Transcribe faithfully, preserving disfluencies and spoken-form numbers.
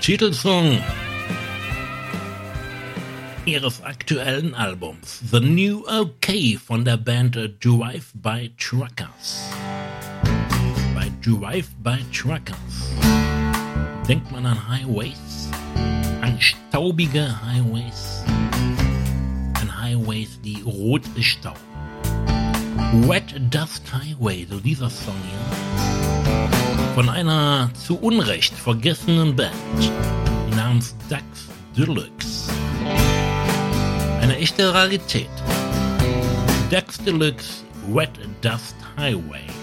Titelsong ihres aktuellen Albums The New OK von der Band Drive-By Truckers. Bei Drive-By Truckers denkt man an Highways, an staubige Highways, an Highways, die rot ist Staub. Wet Dust Highway, so dieser Song hier, von einer zu Unrecht vergessenen Band namens Dax Deluxe. Eine echte Rarität. Dax Deluxe, Wet Dust Highway.